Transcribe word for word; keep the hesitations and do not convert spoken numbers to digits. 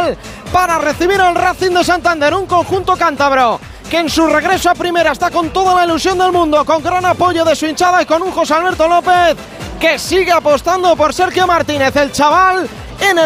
final para recibir al Racing de Santander, un conjunto cántabro que en su regreso a primera está con toda la ilusión del mundo, con gran apoyo de su hinchada y con un José Alberto López que sigue apostando por Sergio Martínez, el chaval en el